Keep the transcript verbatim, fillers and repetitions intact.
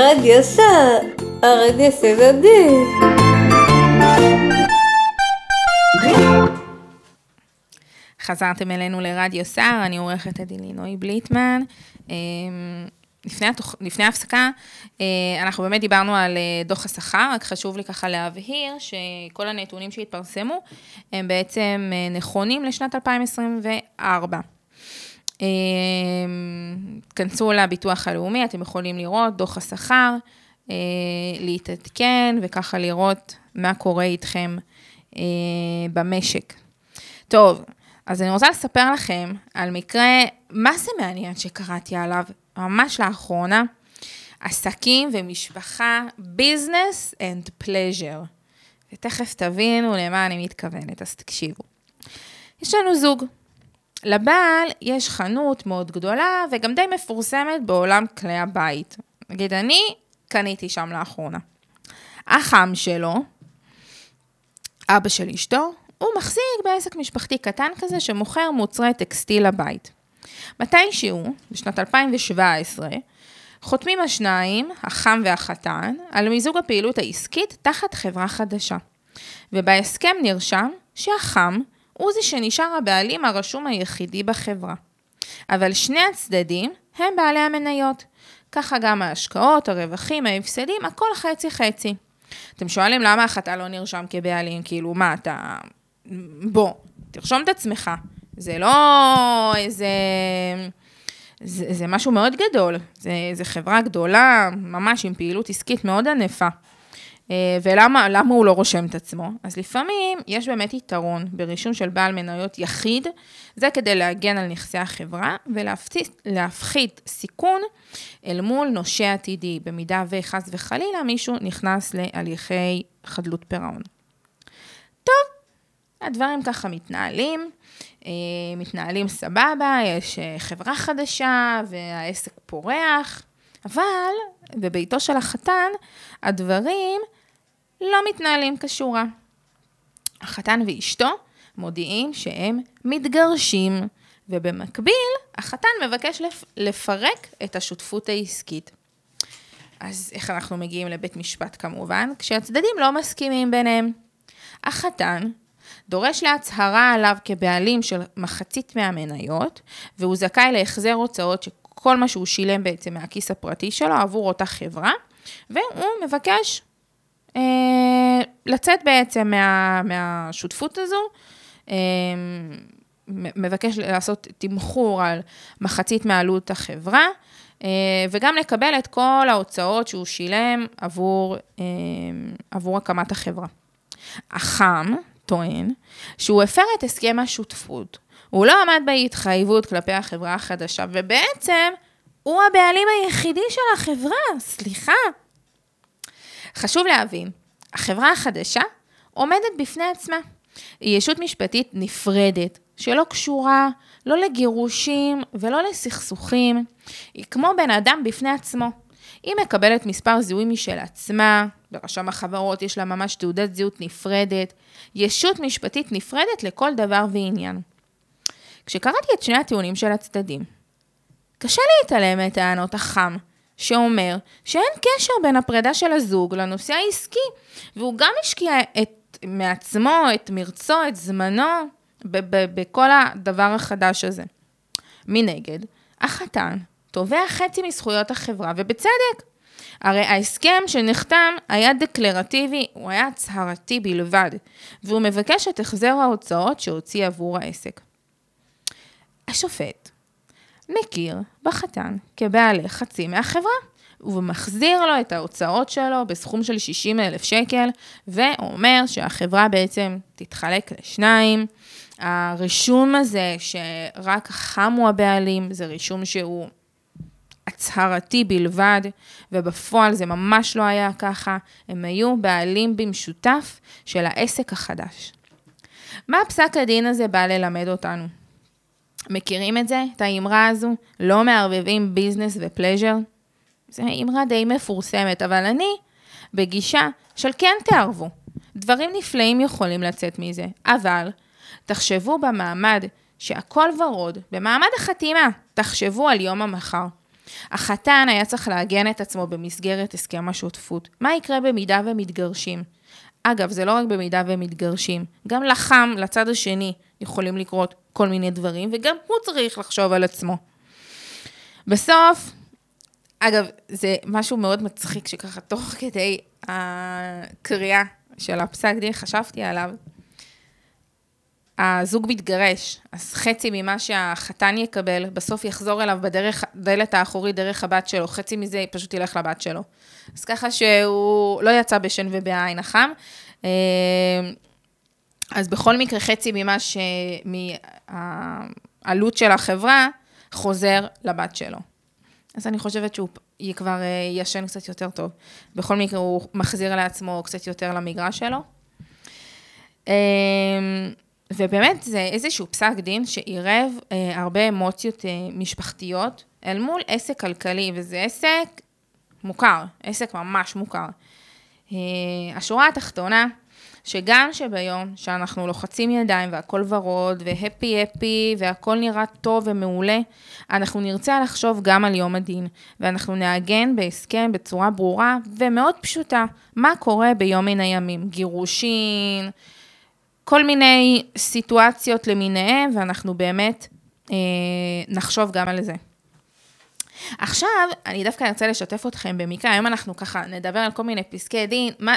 הרדיו שר, הרדיו סבבי. חזרתם אלינו לרדיו שר, אני עורכת הדין לינוי בליטמן. לפני, התוך... לפני ההפסקה, אנחנו באמת דיברנו על דוח השכר, רק חשוב לי ככה להבהיר שכל הנתונים שהתפרסמו הם בעצם נכונים לשנת אלפיים עשרים וארבע. כנסו לביטוח הלאומי, אתם יכולים לראות דוח השכר, להתעדכן וככה לראות מה קורה איתכם במשק. טוב, אז אני רוצה לספר לכם על מקרה, מה זה מעניין שקראתי עליו ממש לאחרונה, עסקים ומשפחה, business and pleasure. ותכף תבינו למה אני מתכוונת, אז תקשיבו. יש לנו זוג. לבעל יש חנות מאוד גדולה וגם די מפורסמת בעולם כלי הבית. נגיד, אני קניתי שם לאחרונה. החם שלו, אבא של אשתו, הוא מחזיק בעסק משפחתי קטן כזה שמוכר מוצרי טקסטיל לבית. מתישהו, בשנת אלפיים שבע עשרה, חותמים השניים, החם והחתן, על מיזוג הפעילות העסקית תחת חברה חדשה. ובהסכם נרשם שהחם הוא זה שנשאר הבעלים הרשום היחידי בחברה. אבל שני הצדדים הם בעלי המניות. ככה גם ההשקעות, הרווחים, ההפסדים, הכל חצי חצי. אתם שואלים למה החתן לא נרשם כבעלים? כאילו מה אתה... בוא, תרשום את עצמך. זה לא איזה... זה, זה משהו מאוד גדול. זה, זה חברה גדולה, ממש עם פעילות עסקית מאוד ענפה. ולמה למה הוא לא רושם את עצמו? אז לפעמים יש באמת יתרון ברישום של בעל מניות יחיד, זה כדי להגן על נכסי החברה ולהפחית להפחית סיכון אל מול נושה עתידי, במידה וחס וחלילה מישהו נכנס להליכי חדלות פירעון. טוב, הדברים ככה מתנהלים, מתנהלים סבבה, יש חברה חדשה והעסק פורח, אבל בביתו של החתן הדברים לא מתנהלים כשורה. החתן ואשתו מודיעים שהם מתגרשים, ובמקביל החתן מבקש לפרק את השותפות העסקית. אז איך אנחנו מגיעים לבית משפט כמובן? כשהצדדים לא מסכימים ביניהם. החתן דורש להצהרה עליו כבעלים של מחצית מהמניות, והוא זכאי להחזר הוצאות שכל מה שהוא שילם בעצם מהכיס הפרטי שלו עבור אותה חברה, והוא מבקש אה, לצאת בעצם מה, מהשותפות הזו, אה, מבקש לעשות תמחור על מחצית מעלות החברה, אה, וגם לקבל את כל ההוצאות שהוא שילם עבור, אה, עבור הקמת החברה. החם טוען שהוא הפר את הסכם השותפות, הוא לא עמד בהתחייבות כלפי החברה החדשה, ובעצם הוא הבעלים היחידי של החברה, סליחה. חשוב להבין, החברה החדשה עומדת בפני עצמה. היא ישות משפטית נפרדת, שלא קשורה, לא לגירושים ולא לסכסוכים. היא כמו בן אדם בפני עצמו. היא מקבלת מספר זיהוי משל עצמה, ברשם החברות יש לה ממש תעודת זהות נפרדת, ישות משפטית נפרדת לכל דבר ועניין. כשקראתי את שני הטיעונים של הצדדים, קשה להתעלם את טענות החם, שאומר שאין קשר בין הפרידה של הזוג לנושא העסקי, והוא גם השקיע את, מעצמו, את מרצו, את זמנו, ב- ב- בכל הדבר החדש הזה. מנגד, החתן תובע חצי מזכויות החברה, ובצדק. הרי ההסכם שנחתם היה דקלרטיבי, הוא היה הצהרתי בלבד, והוא מבקש את החזר ההוצאות שהוציא עבור העסק. השופט מכיר בחתן כבעלי חצי מהחברה, ומחזיר לו את ההוצאות שלו בסכום של שישים אלף שקל, ואומר שהחברה בעצם תתחלק לשניים. הרישום הזה שרק החם הוא הבעלים, זה רישום שהוא הצהרתי בלבד, ובפועל זה ממש לא היה ככה, הם היו בעלים במשותף של העסק החדש. מה פסק הדין הזה בא ללמד אותנו? מכירים את זה? את האמרה הזו? לא מערבבים ביזנס ופלז'ר? זו אמרה די מפורסמת, אבל אני בגישה של כן תערבו. דברים נפלאים יכולים לצאת מזה, אבל תחשבו במעמד שהכל ורוד, במעמד החתימה, תחשבו על יום המחר. החתן היה צריך להגן את עצמו במסגרת הסכם השותפות. מה יקרה במידה ומתגרשים? אגב, זה לא רק במידה ומתגרשים, גם לחם, לצד השני, יכולים לקרות כל מיני דברים, וגם הוא צריך לחשוב על עצמו. בסוף, אגב, זה משהו מאוד מצחיק, שככה תוך כדי הקריאה של הפסק דין, חשבתי עליו, הזוג מתגרש, אז חצי ממה שהחתן יקבל, בסוף יחזור אליו בדרך, דלת האחורית, דרך הבת שלו, חצי מזה פשוט ילך לבת שלו. אז ככה שהוא לא יצא בשן ובעין החם, אז בכל מקרה חצי ממה שהעלות של החברה חוזר לבת שלו. אז אני חושבת שהוא כבר ישן קצת יותר טוב. בכל מקרה הוא מחזיר לעצמו קצת יותר למגרש שלו. ובאמת זה איזשהו פסק דין שעירב הרבה אמוציות משפחתיות אל מול עסק כלכלי, וזה עסק מוכר, עסק ממש מוכר. השורה התחתונה, שגם שביום שאנחנו לוחצים ידיים והכל ורוד והפי הפי והכל נראה טוב ומעולה, אנחנו נרצה לחשוב גם על יום הדין, ואנחנו נעגן בהסכם בצורה ברורה ומאוד פשוטה, מה קורה ביום מן הימים, גירושין, כל מיני סיטואציות למיניהם, ואנחנו באמת אה, נחשוב גם על זה. עכשיו, אני דווקא ארצה לשתף אתכם במקרה, היום אנחנו ככה נדבר על כל מיני פסקי דין, מה,